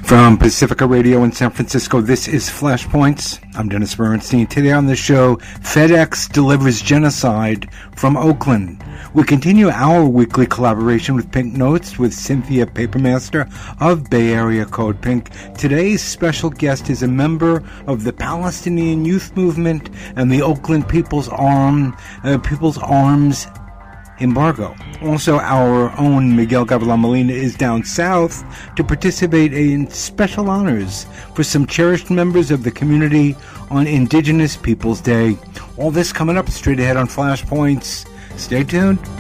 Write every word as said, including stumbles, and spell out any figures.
From Pacifica Radio in San Francisco, this is Flashpoints. I'm Dennis Bernstein. Today on the show, FedEx delivers genocide from Oakland. We continue our weekly collaboration with Pink Notes with Cynthia Papermaster of Bay Area Code Pink. Today's special guest is a member of the Palestinian Youth Movement and the Oakland People's Arm, uh, People's Arms embargo. Also, our own Miguel Gavilan Molina is down south to participate in special honors for some cherished members of the community on Indigenous Peoples Day. All this coming up straight ahead on Flashpoints. Stay tuned.